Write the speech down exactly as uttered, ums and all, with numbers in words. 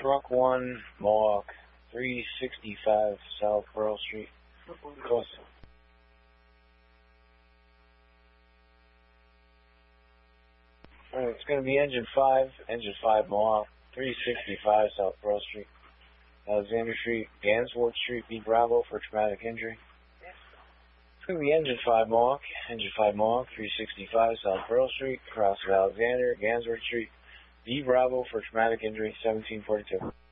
Truck one, Mohawk, three sixty-five South Pearl Street. Close. Alright, it's going to be engine five, engine five Mohawk, three sixty-five South Pearl Street, Alexander Street, Gansworth Street, B Bravo for traumatic injury. It's going to be engine five Mohawk, engine five Mohawk, three sixty-five South Pearl Street, cross of Alexander, Gansworth Street, B Bravo for traumatic injury, seventeen forty-two.